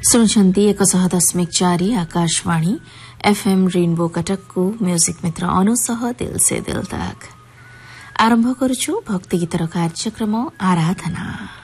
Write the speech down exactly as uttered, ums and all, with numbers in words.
ଶୁଣୁଛନ୍ତି ଏକ ଶହ ଦଶମିକ ଚାରି ଆକାଶବାଣୀ ଏଫ୍ଏମ୍ ରେନ୍ବୋ କଟକକୁ ମ୍ୟୁଜିକ୍ ମିତ୍ର ଅନୁ ସହ ଦିଲ୍ ସେ ଦିଲ୍ ତକ୍। ଆରମ୍ଭ କରୁଛୁ ଭକ୍ତିଗୀତର କାର୍ଯ୍ୟକ୍ରମ ଆରାଧନା।